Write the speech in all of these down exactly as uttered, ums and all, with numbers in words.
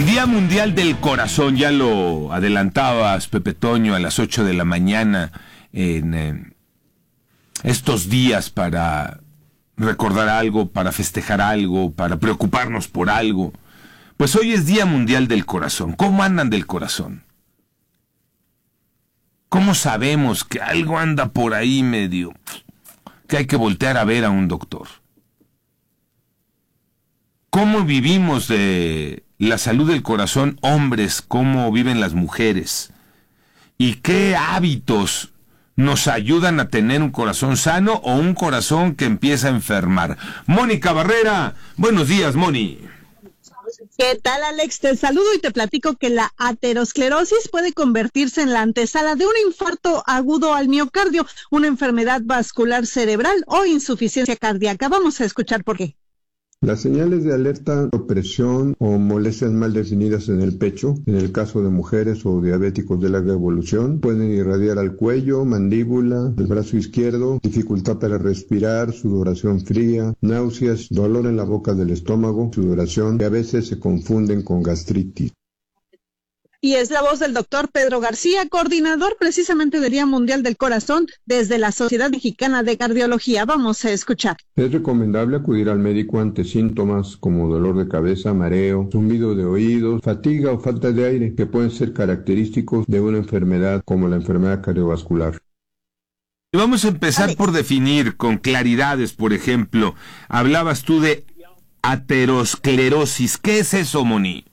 Día Mundial del Corazón, ya lo adelantabas, Pepe Toño, a las ocho de la mañana, en eh, estos días para recordar algo, para festejar algo, para preocuparnos por algo. Pues hoy es Día Mundial del Corazón. ¿Cómo andan del corazón? ¿Cómo sabemos que algo anda por ahí medio, que hay que voltear a ver a un doctor? ¿Cómo vivimos de la salud del corazón, hombres? ¿Cómo viven las mujeres? ¿Y qué hábitos nos ayudan a tener un corazón sano o un corazón que empieza a enfermar? Mónica Barrera, buenos días, Moni. ¿Qué tal, Alex? Te saludo y te platico que la aterosclerosis puede convertirse en la antesala de un infarto agudo al miocardio, una enfermedad vascular cerebral o insuficiencia cardíaca. Vamos a escuchar por qué. Las señales de alerta, opresión o molestias mal definidas en el pecho, en el caso de mujeres o diabéticos de larga evolución, pueden irradiar al cuello, mandíbula, el brazo izquierdo, dificultad para respirar, sudoración fría, náuseas, dolor en la boca del estómago, sudoración, que a veces se confunden con gastritis. Y es la voz del doctor Pedro García, coordinador precisamente del Día Mundial del Corazón desde la Sociedad Mexicana de Cardiología. Vamos a escuchar. Es recomendable acudir al médico ante síntomas como dolor de cabeza, mareo, zumbido de oídos, fatiga o falta de aire, que pueden ser característicos de una enfermedad como la enfermedad cardiovascular. Y vamos a empezar Alex. por definir con claridades, por ejemplo, hablabas tú de aterosclerosis. ¿Qué es eso, Moni?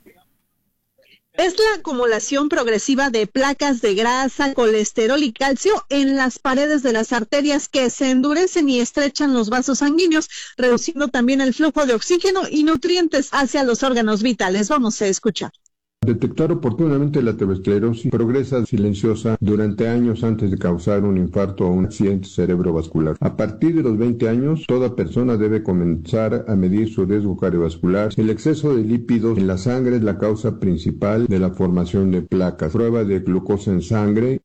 Es la acumulación progresiva de placas de grasa, colesterol y calcio en las paredes de las arterias que se endurecen y estrechan los vasos sanguíneos, reduciendo también el flujo de oxígeno y nutrientes hacia los órganos vitales. Vamos a escuchar. Detectar oportunamente la aterosclerosis progresa silenciosa durante años antes de causar un infarto o un accidente cerebrovascular. A partir de los veinte años, toda persona debe comenzar a medir su riesgo cardiovascular. El exceso de lípidos en la sangre es la causa principal de la formación de placas. Prueba de glucosa en sangre.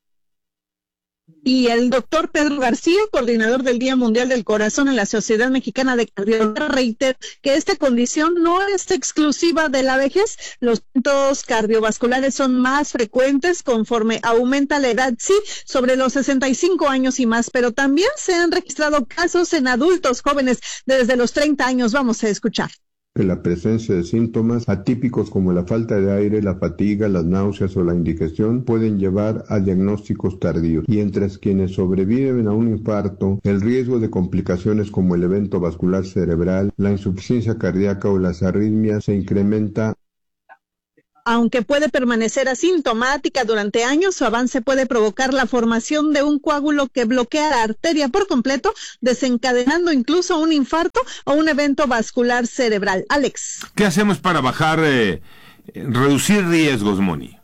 Y el doctor Pedro García, coordinador del Día Mundial del Corazón en la Sociedad Mexicana de Cardiología, reitera que esta condición no es exclusiva de la vejez. Los eventos cardiovasculares son más frecuentes conforme aumenta la edad, sí, sobre los sesenta y cinco años y más, pero también se han registrado casos en adultos jóvenes desde los treinta años. Vamos a escuchar. La presencia de síntomas atípicos como la falta de aire, la fatiga, las náuseas o la indigestión pueden llevar a diagnósticos tardíos, mientras quienes sobreviven a un infarto, el riesgo de complicaciones como el evento vascular cerebral, la insuficiencia cardíaca o las arritmias se incrementa. Aunque puede permanecer asintomática durante años, su avance puede provocar la formación de un coágulo que bloquea la arteria por completo, desencadenando incluso un infarto o un evento vascular cerebral. Alex. ¿Qué hacemos para bajar, eh, reducir riesgos, Moni?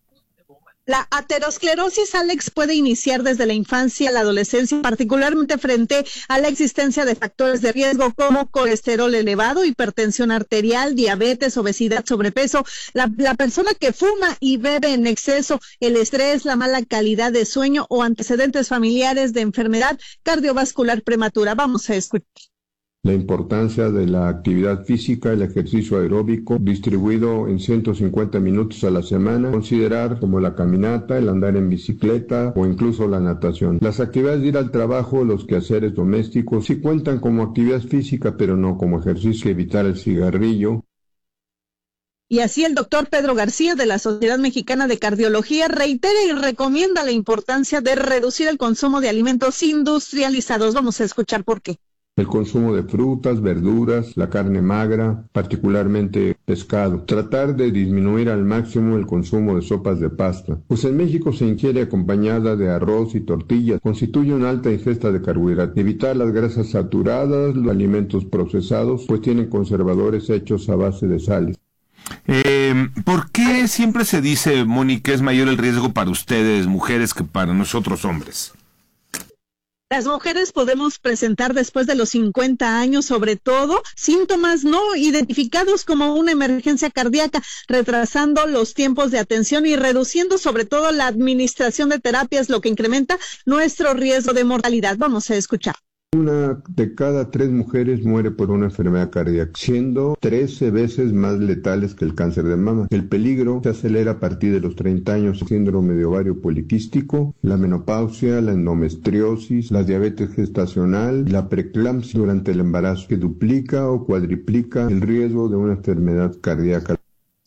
La aterosclerosis, Alex, puede iniciar desde la infancia a la adolescencia, particularmente frente a la existencia de factores de riesgo como colesterol elevado, hipertensión arterial, diabetes, obesidad, sobrepeso, la, la persona que fuma y bebe en exceso, el estrés, la mala calidad de sueño o antecedentes familiares de enfermedad cardiovascular prematura. Vamos a escuchar. La importancia de la actividad física, el ejercicio aeróbico, distribuido en ciento cincuenta minutos a la semana, considerar como la caminata, el andar en bicicleta o incluso la natación. Las actividades de ir al trabajo, los quehaceres domésticos, sí cuentan como actividad física, pero no como ejercicio. Evitar el cigarrillo. Y así el doctor Pedro García de la Sociedad Mexicana de Cardiología reitera y recomienda la importancia de reducir el consumo de alimentos industrializados. Vamos a escuchar por qué. El consumo de frutas, verduras, la carne magra, particularmente pescado. Tratar de disminuir al máximo el consumo de sopas de pasta, pues en México se ingiere acompañada de arroz y tortillas. Constituye una alta ingesta de carbohidratos. Evitar las grasas saturadas, los alimentos procesados, pues tienen conservadores hechos a base de sales. Eh, ¿Por qué siempre se dice, Moni, que es mayor el riesgo para ustedes, mujeres, que para nosotros, hombres? Las mujeres podemos presentar después de los cincuenta años, sobre todo, síntomas no identificados como una emergencia cardíaca, retrasando los tiempos de atención y reduciendo sobre todo la administración de terapias, lo que incrementa nuestro riesgo de mortalidad. Vamos a escuchar. Una de cada tres mujeres muere por una enfermedad cardíaca, siendo trece veces más letales que el cáncer de mama. El peligro se acelera a partir de los treinta años, síndrome de ovario poliquístico, la menopausia, la endometriosis, la diabetes gestacional, la preeclampsia durante el embarazo, que duplica o cuadriplica el riesgo de una enfermedad cardíaca.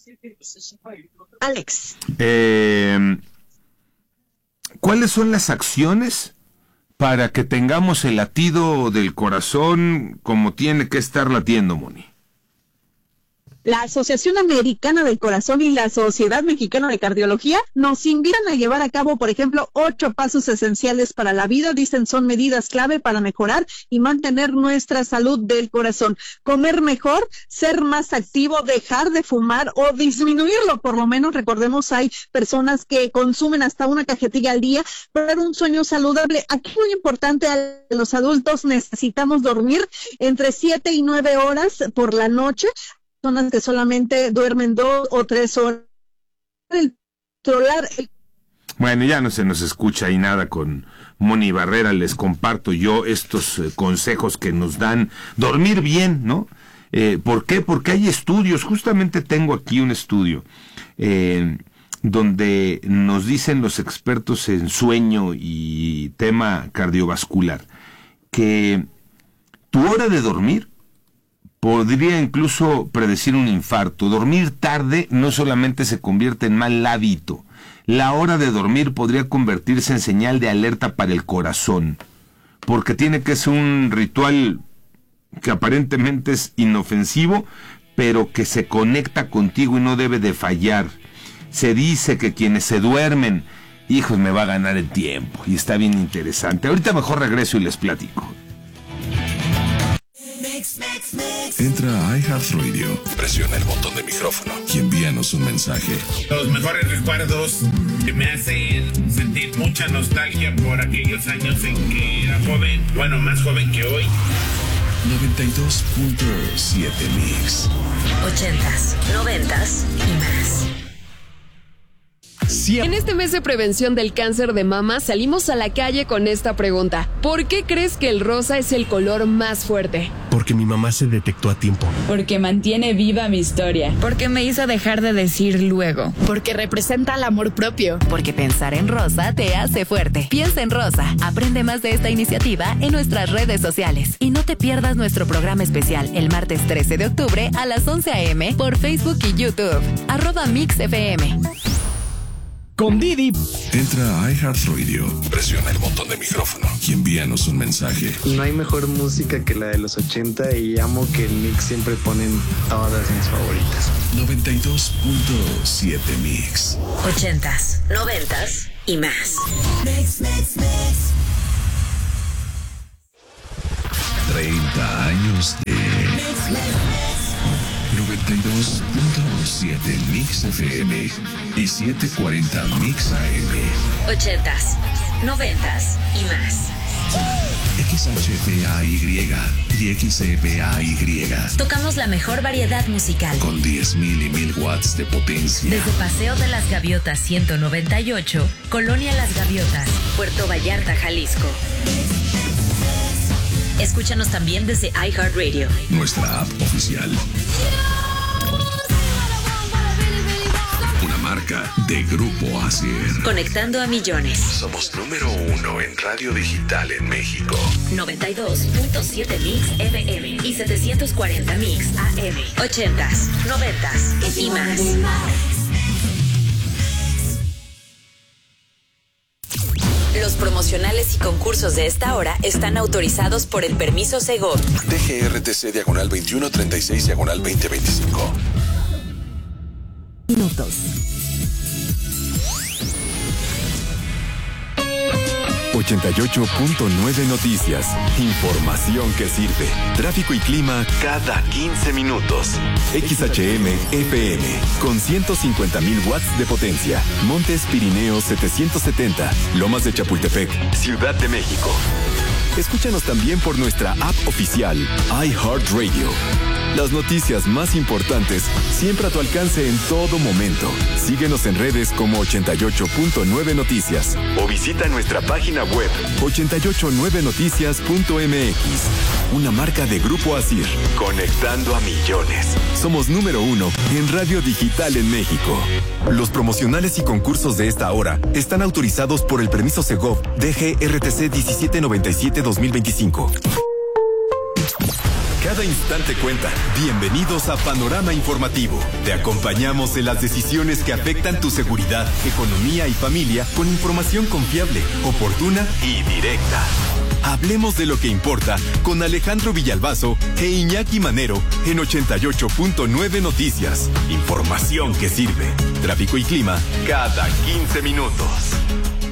Alex. Eh, ¿Cuáles son las acciones para que tengamos el latido del corazón como tiene que estar latiendo, Moni? La Asociación Americana del Corazón y la Sociedad Mexicana de Cardiología nos invitan a llevar a cabo, por ejemplo, ocho pasos esenciales para la vida. Dicen son medidas clave para mejorar y mantener nuestra salud del corazón. Comer mejor, ser más activo, dejar de fumar o disminuirlo, por lo menos. Recordemos, hay personas que consumen hasta una cajetilla al día, pero un sueño saludable. Aquí muy importante, a los adultos necesitamos dormir entre siete y nueve horas por la noche. Personas que solamente duermen dos o tres horas. El trolar. El... Bueno, ya no se nos escucha ahí nada con Moni Barrera. Les comparto yo estos eh, consejos que nos dan. Dormir bien, ¿no? Eh, ¿Por qué? Porque hay estudios. Justamente tengo aquí un estudio eh, donde nos dicen los expertos en sueño y tema cardiovascular que tu hora de dormir podría incluso predecir un infarto. Dormir tarde no solamente se convierte en mal hábito. La hora de dormir podría convertirse en señal de alerta para el corazón, porque tiene que ser un ritual que aparentemente es inofensivo, pero que se conecta contigo y no debe de fallar. Se dice que quienes se duermen, hijos, me va a ganar el tiempo, y está bien interesante. Ahorita mejor regreso y les platico. Entra a iHeartRadio, presiona el botón de micrófono y envíanos un mensaje. Los mejores recuerdos que me hacen sentir mucha nostalgia por aquellos años en que era joven, bueno, más joven que hoy. noventa y dos punto siete Mix. Ochentas, noventas y más. En este mes de prevención del cáncer de mama salimos a la calle con esta pregunta: ¿por qué crees que el rosa es el color más fuerte? Porque mi mamá se detectó a tiempo. Porque mantiene viva mi historia. Porque me hizo dejar de decir luego. Porque representa el amor propio. Porque pensar en rosa te hace fuerte. Piensa en rosa. Aprende más de esta iniciativa en nuestras redes sociales. Y no te pierdas nuestro programa especial el martes trece de octubre a las once a eme por Facebook y YouTube. Arroba Mix F M. Con Didi. Entra a iHeartRadio, presiona el botón de micrófono y envíanos un mensaje. No hay mejor música que la de los ochenta y amo que el Mix siempre ponen todas mis favoritas. noventa y dos punto siete Mix. Ochentas, noventas y más. Mix, mix, mix. treinta años de noventa y dos punto siete Mix F M y setecientos cuarenta Mix A M. Ochentas, noventas y más. X H P A Y y X E P A Y. Tocamos la mejor variedad musical. Con diez mil y mil watts de potencia. Desde Paseo de las Gaviotas ciento noventa y ocho, Colonia Las Gaviotas, Puerto Vallarta, Jalisco. Escúchanos también desde iHeartRadio. Nuestra app oficial. Una marca de Grupo Asier. Conectando a millones. Somos número uno en radio digital en México. noventa y dos punto siete Mix F M y setecientos cuarenta Mix A M. Ochentas, noventas y más. Los promocionales y concursos de esta hora están autorizados por el permiso Segov. D G R T C diagonal veintiuno treinta y seis diagonal veinte veinticinco. Minutos. ochenta y ocho punto nueve Noticias. Información que sirve. Tráfico y clima cada quince minutos. X H M F M con ciento cincuenta mil watts de potencia. Montes Pirineos setecientos setenta. Lomas de Chapultepec, Ciudad de México. Escúchanos también por nuestra app oficial, iHeartRadio. Las noticias más importantes siempre a tu alcance en todo momento. Síguenos en redes como ochenta y ocho punto nueve Noticias o visita nuestra página web ochenta y ocho nueve noticias punto m x. Una marca de Grupo Asir, conectando a millones. Somos número uno en radio digital en México. Los promocionales y concursos de esta hora están autorizados por el permiso Segov D G R T C diecisiete noventa y siete dos mil veinticinco. Cada instante cuenta. Bienvenidos a Panorama Informativo. Te acompañamos en las decisiones que afectan tu seguridad, economía y familia con información confiable, oportuna y directa. Hablemos de lo que importa con Alejandro Villalbazo e Iñaki Manero en ochenta y ocho punto nueve Noticias. Información que sirve. Tráfico y clima cada quince minutos.